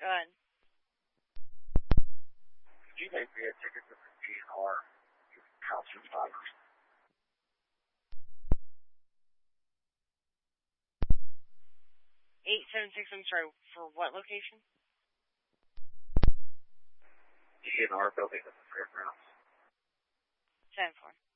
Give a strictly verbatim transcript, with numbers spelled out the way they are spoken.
Go ahead. Could you make me a ticket to the G N R House of Fires? eight seven six, I'm sorry, for what location? G N R building at the fairgrounds. ten four.